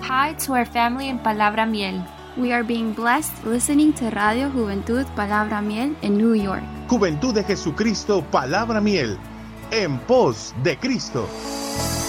hi to our family in Palabra Miel. We are being blessed listening to Radio Juventud Palabra Miel in New York. Juventud de Jesucristo, Palabra Miel, en pos de Cristo.